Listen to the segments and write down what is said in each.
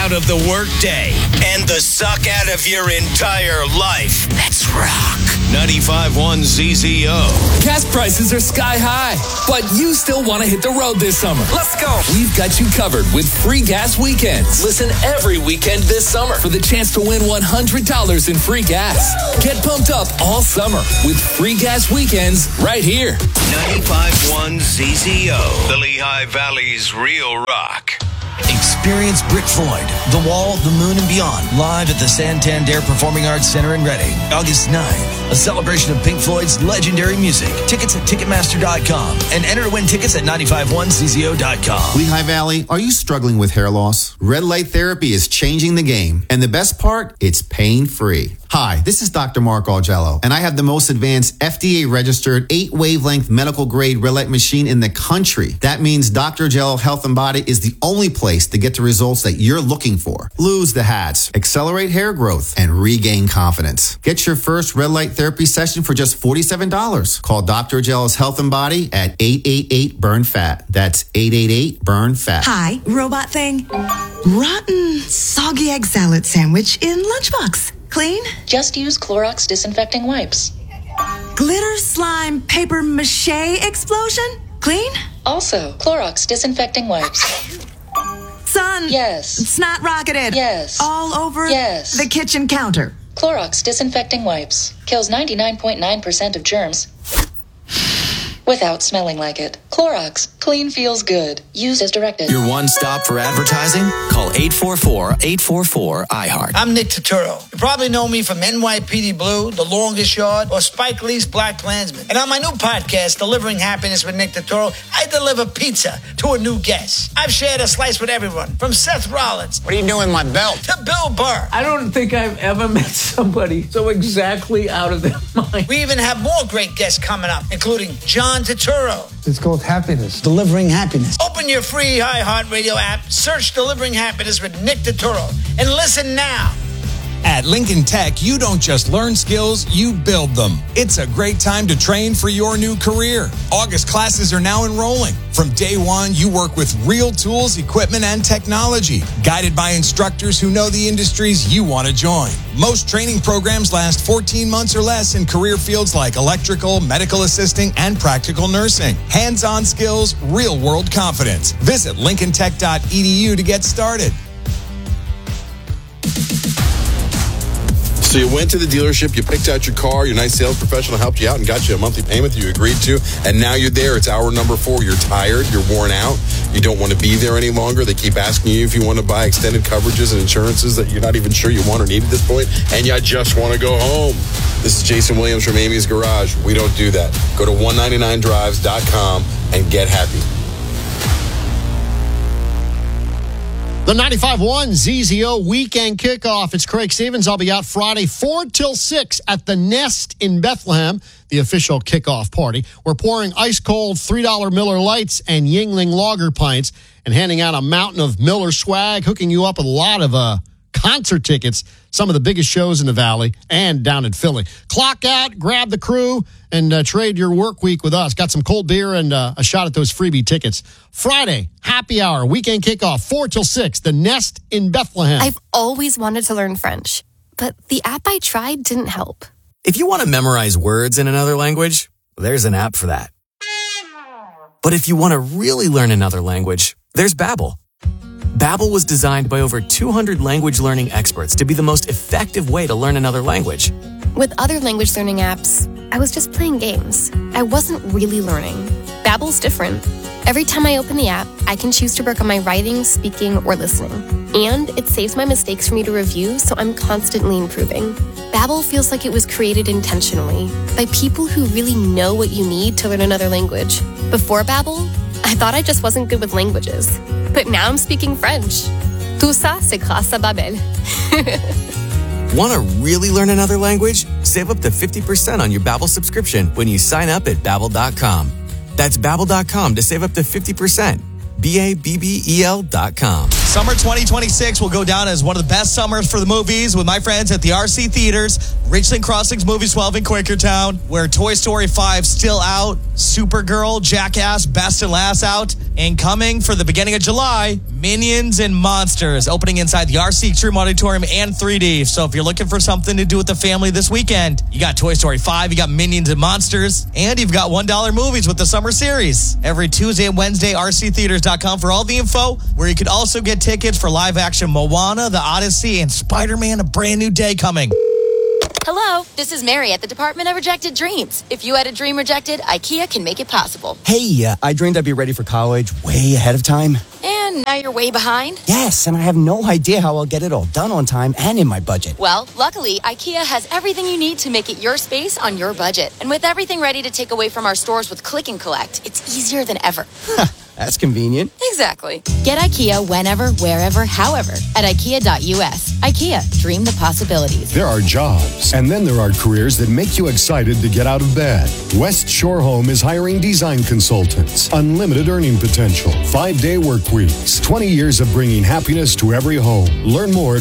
out of the workday and the suck out of your entire life. Let's rock. 95.1 ZZO. Gas prices are sky high, but you still want to hit the road this summer. Let's go. We've got you covered with free gas weekends. Listen every weekend this summer for the chance to win $100 in free gas. Get pumped up all summer with free gas weekends right here. 95.1 ZZO. The Lehigh Valley's real rock. Experience Brit Floyd, The Wall, The Moon, and Beyond, live at the Santander Performing Arts Center in Reading, August 9th. A celebration of Pink Floyd's legendary music. Tickets at Ticketmaster.com and enter to win tickets at 951czo.com. Lehigh Valley, are you struggling with hair loss? Red light therapy is changing the game. And the best part, it's pain-free. Hi, this is Dr. Mark Algello, and I have the most advanced FDA-registered 8-wavelength medical-grade red light machine in the country. That means Dr. Algello Health and Body is the only place to get the results that you're looking for. Lose the hats, accelerate hair growth, and regain confidence. Get your first red light therapy session for just $47. Call Dr. Algello's Health and Body at 888-BURN-FAT. That's 888-BURN-FAT. Hi, robot thing. Rotten, soggy egg salad sandwich in lunchbox. Clean? Just use Clorox disinfecting wipes. Glitter slime paper mache explosion? Clean? Also, Clorox disinfecting wipes. Son. Yes. Snot rocketed. Yes. All over yes. the kitchen counter. Clorox disinfecting wipes. Kills 99.9% of germs without smelling like it. Clorox. Clean feels good. Use as directed. Your one stop for advertising? Call 844-844-iHeart. I'm Nick Turturro. You probably know me from NYPD Blue, The Longest Yard, or Spike Lee's Black Klansman. And on my new podcast, Delivering Happiness with Nick Turturro, I deliver pizza to a new guest. I've shared a slice with everyone, from Seth Rollins. What are you doing with my belt? To Bill Burr. I don't think I've ever met somebody so exactly out of their mind. We even have more great guests coming up, including John Turturro. It's called Happiness. Delivering Happiness. Open your free iHeartRadio app, search Delivering Happiness with Nick Turturro, and listen now. At Lincoln Tech, you don't just learn skills, you build them. It's a great time to train for your new career. August classes are now enrolling. From day one, you work with real tools, equipment, and technology, guided by instructors who know the industries you want to join. Most training programs last 14 months or less in career fields like electrical, medical assisting, and practical nursing. Hands-on skills, real-world confidence. Visit lincolntech.edu to get started. So you went to the dealership, you picked out your car, your nice sales professional helped you out and got you a monthly payment that you agreed to, and now you're there. It's hour number 4. You're tired, you're worn out, you don't want to be there any longer. They keep asking you if you want to buy extended coverages and insurances that you're not even sure you want or need at this point, and you just want to go home. This is Jason Williams from Amy's Garage. We don't do that. Go to 199drives.com and get happy. The 95.1 ZZO weekend kickoff. It's Craig Stevens. I'll be out Friday 4 till 6 at the Nest in Bethlehem, the official kickoff party. We're pouring ice-cold $3 Miller Lights and Yingling Lager pints and handing out a mountain of Miller swag, hooking you up with a lot of concert tickets, some of the biggest shows in the Valley and down in Philly. Clock out, grab the crew, and trade your work week with us. Got some cold beer and a shot at those freebie tickets. Friday, happy hour, weekend kickoff, 4 till 6, the Nest in Bethlehem. I've always wanted to learn French, but the app I tried didn't help. If you want to memorize words in another language, there's an app for that. But if you want to really learn another language, there's Babbel. Babbel was designed by over 200 language learning experts to be the most effective way to learn another language. With other language learning apps, I was just playing games. I wasn't really learning. Babbel's different. Every time I open the app, I can choose to work on my writing, speaking, or listening. And it saves my mistakes for me to review, so I'm constantly improving. Babbel feels like it was created intentionally by people who really know what you need to learn another language. Before Babbel, I thought I just wasn't good with languages. But now I'm speaking French. Tout ça, c'est grâce à Babbel. Want to really learn another language? Save up to 50% on your Babbel subscription when you sign up at Babbel.com. That's Babbel.com to save up to 50%. Babbel.com. Summer 2026 will go down as one of the best summers for the movies with my friends at the RC Theaters, Richland Crossings Movie 12 in Quakertown, where Toy Story 5 still out, Supergirl, Jackass, Best and Last out, and coming for the beginning of July, Minions and Monsters, opening inside the RC Extreme Auditorium and 3D. So if you're looking for something to do with the family this weekend, you got Toy Story 5, you got Minions and Monsters, and you've got $1 movies with the summer series. Every Tuesday and Wednesday, rctheaters.com for all the info, where you can also get tickets for live-action Moana, The Odyssey, and Spider-Man: A Brand New Day coming. Hello, this is Mary at the Department of Rejected Dreams. If you had a dream rejected, IKEA can make it possible. Hey, I dreamed I'd be ready for college way ahead of time. And now you're way behind? Yes, and I have no idea how I'll get it all done on time and in my budget. Well, luckily, IKEA has everything you need to make it your space on your budget. And with everything ready to take away from our stores with Click and Collect, it's easier than ever. That's convenient. Exactly. Get IKEA whenever, wherever, however at IKEA.us. IKEA, dream the possibilities. There are jobs, and then there are careers that make you excited to get out of bed. West Shore Home is hiring design consultants. Unlimited earning potential. 5-day work weeks. 20 years of bringing happiness to every home. Learn more at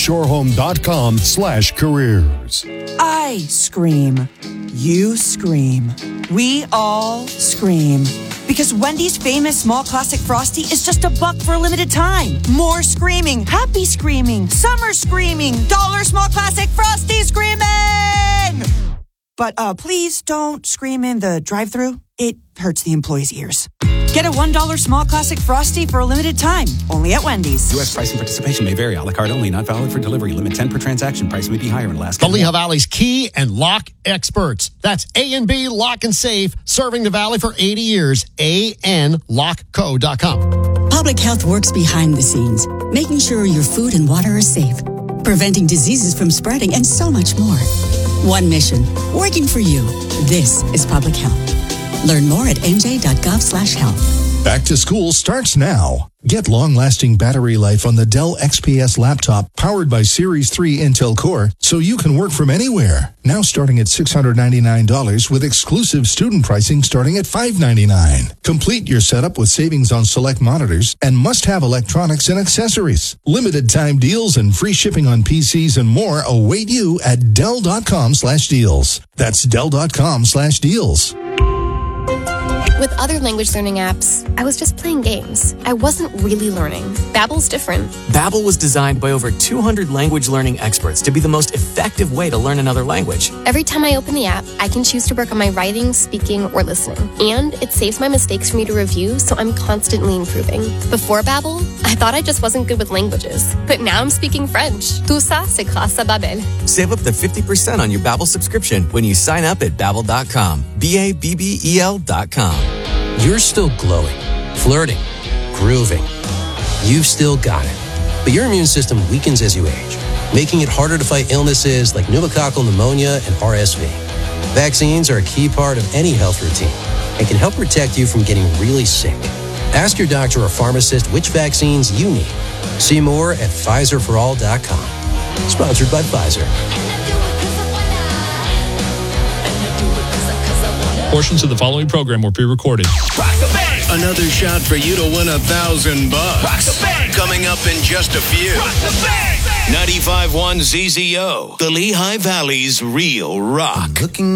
westshorehome.com/careers. I scream. You scream. We all scream. Because Wendy's famous small classic Frosty is just $1 for a limited time. More screaming, happy screaming, summer screaming, $1 small classic Frosty screaming! But please don't scream in the drive-thru. It hurts the employees' ears. Get a $1 small classic Frosty for a limited time, only at Wendy's. U.S. price and participation may vary. A la carte only, not valid for delivery. Limit 10 per transaction. Price may be higher in Alaska. The Lehigh Valley's key and lock experts. That's A&B Lock and Safe, serving the Valley for 80 years. ANLockco.com. Public health works behind the scenes, making sure your food and water are safe, preventing diseases from spreading, and so much more. One mission, working for you. This is public health. Learn more at nj.gov/health. Back to school starts now. Get long-lasting battery life on the Dell XPS laptop powered by Series 3 Intel Core so you can work from anywhere. Now starting at $699 with exclusive student pricing starting at $599. Complete your setup with savings on select monitors and must-have electronics and accessories. Limited time deals and free shipping on PCs and more await you at Dell.com/deals. That's Dell.com/deals. With other language learning apps, I was just playing games. I wasn't really learning. Babbel's different. Babbel was designed by over 200 language learning experts to be the most effective way to learn another language. Every time I open the app, I can choose to work on my writing, speaking, or listening. And it saves my mistakes for me to review, so I'm constantly improving. Before Babbel, I thought I just wasn't good with languages. But now I'm speaking French. Tout ça, c'est grâce à Babbel. Save up to 50% on your Babbel subscription when you sign up at Babbel.com. Babbel.com. You're still glowing, flirting, grooving. You've still got it. But your immune system weakens as you age, making it harder to fight illnesses like pneumococcal pneumonia and RSV. Vaccines are a key part of any health routine and can help protect you from getting really sick. Ask your doctor or pharmacist which vaccines you need. See more at PfizerForAll.com. Sponsored by Pfizer. Portions of the following program were pre-recorded. Another shot for you to win $1,000. Coming up in just a few. 95.1 ZZO, the Lehigh Valley's real rock.